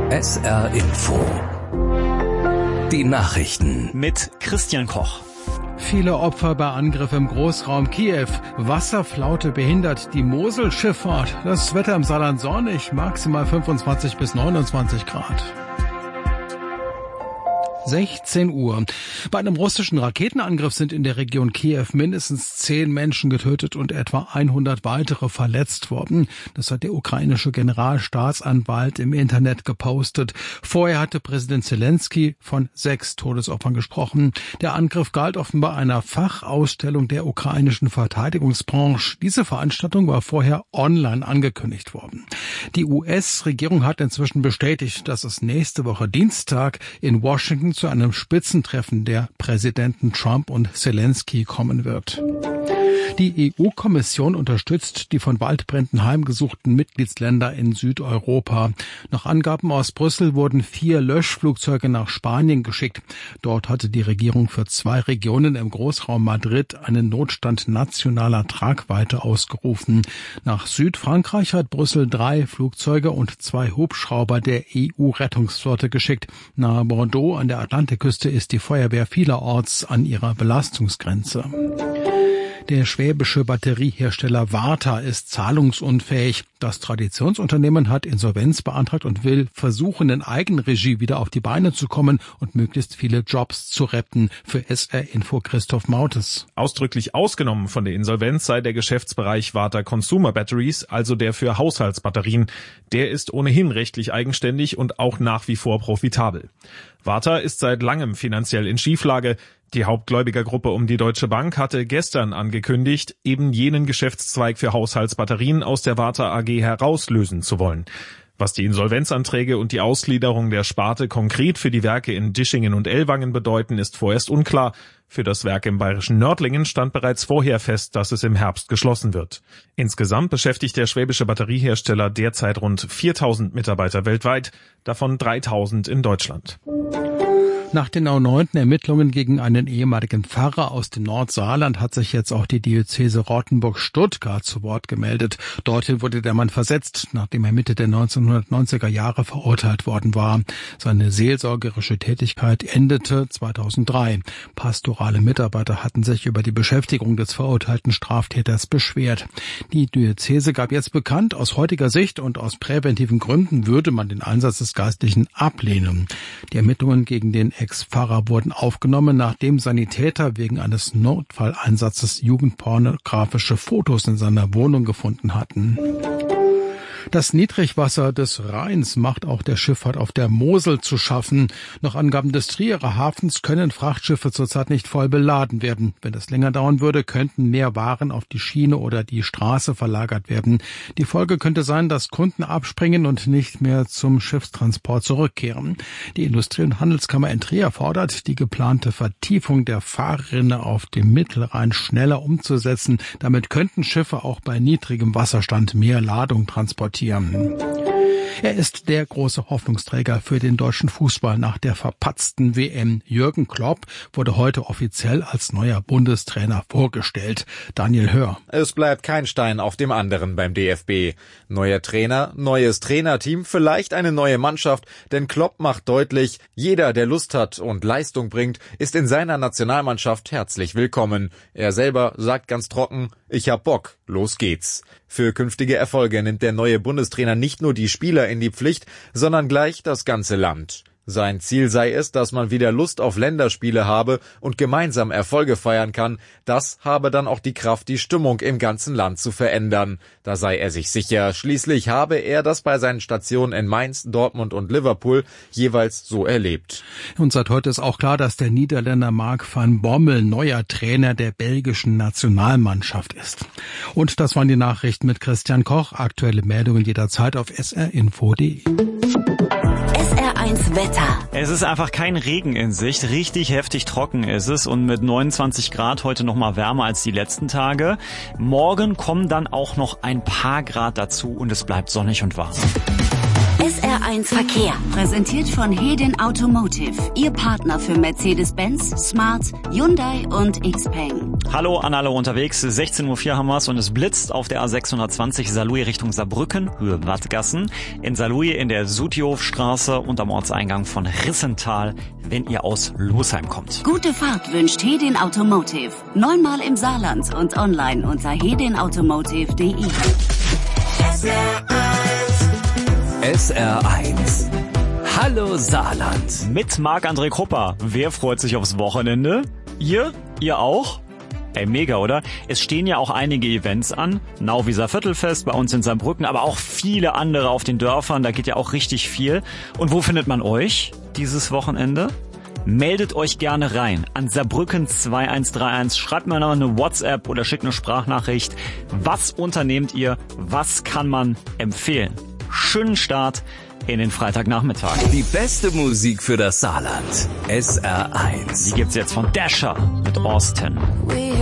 SR Info. Die Nachrichten. Mit Christian Koch. Viele Opfer bei Angriff im Großraum Kiew. Wasserflaute behindert die Moselschifffahrt. Das Wetter im Saarland sonnig, maximal 25 bis 29 Grad. 16 Uhr. Bei einem russischen Raketenangriff sind in der Region Kiew mindestens 10 Menschen getötet und etwa 100 weitere verletzt worden. Das hat der ukrainische Generalstaatsanwalt im Internet gepostet. Vorher hatte Präsident Zelensky von 6 Todesopfern gesprochen. Der Angriff galt offenbar einer Fachausstellung der ukrainischen Verteidigungsbranche. Diese Veranstaltung war vorher online angekündigt worden. Die US-Regierung hat inzwischen bestätigt, dass es nächste Woche Dienstag in Washington zu einem Spitzentreffen der Präsidenten Trump und Zelensky kommen wird. Die EU-Kommission unterstützt die von Waldbränden heimgesuchten Mitgliedsländer in Südeuropa. Nach Angaben aus Brüssel wurden 4 Löschflugzeuge nach Spanien geschickt. Dort hatte die Regierung für 2 Regionen im Großraum Madrid einen Notstand nationaler Tragweite ausgerufen. Nach Südfrankreich hat Brüssel 3 Flugzeuge und 2 Hubschrauber der EU-Rettungsflotte geschickt. Nahe Bordeaux an der Atlantikküste ist die Feuerwehr vielerorts an ihrer Belastungsgrenze. Der schwäbische Batteriehersteller Varta ist zahlungsunfähig. Das Traditionsunternehmen hat Insolvenz beantragt und will versuchen, in Eigenregie wieder auf die Beine zu kommen und möglichst viele Jobs zu retten. Für SR Info Christoph Mautes. Ausdrücklich ausgenommen von der Insolvenz sei der Geschäftsbereich Varta Consumer Batteries, also der für Haushaltsbatterien. Der ist ohnehin rechtlich eigenständig und auch nach wie vor profitabel. Varta ist seit langem finanziell in Schieflage. Die Hauptgläubigergruppe um die Deutsche Bank hatte gestern angekündigt, eben jenen Geschäftszweig für Haushaltsbatterien aus der Varta AG herauslösen zu wollen. Was die Insolvenzanträge und die Ausgliederung der Sparte konkret für die Werke in Dischingen und Ellwangen bedeuten, ist vorerst unklar. Für das Werk im bayerischen Nördlingen stand bereits vorher fest, dass es im Herbst geschlossen wird. Insgesamt beschäftigt der schwäbische Batteriehersteller derzeit rund 4.000 Mitarbeiter weltweit, davon 3.000 in Deutschland. Nach den erneuten Ermittlungen gegen einen ehemaligen Pfarrer aus dem Nordsaarland hat sich jetzt auch die Diözese Rottenburg-Stuttgart zu Wort gemeldet. Dorthin wurde der Mann versetzt, nachdem er Mitte der 1990er Jahre verurteilt worden war. Seine seelsorgerische Tätigkeit endete 2003. Pastorale Mitarbeiter hatten sich über die Beschäftigung des verurteilten Straftäters beschwert. Die Diözese gab jetzt bekannt, aus heutiger Sicht und aus präventiven Gründen würde man den Einsatz des Geistlichen ablehnen. Die Ermittlungen gegen den Ex-Pfarrer wurden aufgenommen, nachdem Sanitäter wegen eines Notfalleinsatzes jugendpornografische Fotos in seiner Wohnung gefunden hatten. Das Niedrigwasser des Rheins macht auch der Schifffahrt auf der Mosel zu schaffen. Nach Angaben des Trierer Hafens können Frachtschiffe zurzeit nicht voll beladen werden. Wenn das länger dauern würde, könnten mehr Waren auf die Schiene oder die Straße verlagert werden. Die Folge könnte sein, dass Kunden abspringen und nicht mehr zum Schiffstransport zurückkehren. Die Industrie- und Handelskammer in Trier fordert, die geplante Vertiefung der Fahrrinne auf dem Mittelrhein schneller umzusetzen. Damit könnten Schiffe auch bei niedrigem Wasserstand mehr Ladung transportieren. Er ist der große Hoffnungsträger für den deutschen Fußball nach der verpatzten WM. Jürgen Klopp wurde heute offiziell als neuer Bundestrainer vorgestellt. Daniel Hör. Es bleibt kein Stein auf dem anderen beim DFB. Neuer Trainer, neues Trainerteam, vielleicht eine neue Mannschaft, denn Klopp macht deutlich, jeder, der Lust hat und Leistung bringt, ist in seiner Nationalmannschaft herzlich willkommen. Er selber sagt ganz trocken, ich hab Bock, los geht's. Für künftige Erfolge nimmt der neue Bundestrainer nicht nur die Spieler in die Pflicht, sondern gleich das ganze Land. Sein Ziel sei es, dass man wieder Lust auf Länderspiele habe und gemeinsam Erfolge feiern kann. Das habe dann auch die Kraft, die Stimmung im ganzen Land zu verändern. Da sei er sich sicher. Schließlich habe er das bei seinen Stationen in Mainz, Dortmund und Liverpool jeweils so erlebt. Und seit heute ist auch klar, dass der Niederländer Mark van Bommel neuer Trainer der belgischen Nationalmannschaft ist. Und das waren die Nachrichten mit Christian Koch. Aktuelle Meldungen jederzeit auf srinfo.de. SR1 Wetter. Es ist einfach kein Regen in Sicht. Richtig heftig trocken ist es und mit 29 Grad heute noch mal wärmer als die letzten Tage. Morgen kommen dann auch noch ein paar Grad dazu und es bleibt sonnig und warm. SR SR1 Verkehr. Präsentiert von Hedin Automotive. Ihr Partner für Mercedes-Benz, Smart, Hyundai und Xpeng. Hallo an alle unterwegs. 16:04 Uhr haben wir's und es blitzt auf der A620 Saarlouis Richtung Saarbrücken, Höhe Wattgassen. In Saarlouis in der Sutihofstraße und am Ortseingang von Rissental, wenn ihr aus Losheim kommt. Gute Fahrt wünscht Hedin Automotive. 9-mal im Saarland und online unter hedinautomotive.de. SR1. Hallo Saarland. Mit Marc-André Krupper. Wer freut sich aufs Wochenende? Ihr? Ihr auch? Ey, mega, oder? Es stehen ja auch einige Events an. Nauwieser Viertelfest bei uns in Saarbrücken, aber auch viele andere auf den Dörfern. Da geht ja auch richtig viel. Und wo findet man euch dieses Wochenende? Meldet euch gerne rein an Saarbrücken 2131. Schreibt mir noch eine WhatsApp oder schickt eine Sprachnachricht. Was unternehmt ihr? Was kann man empfehlen? Schönen Start in den Freitagnachmittag. Die beste Musik für das Saarland. SR1. Die gibt's jetzt von Dasher mit Austin.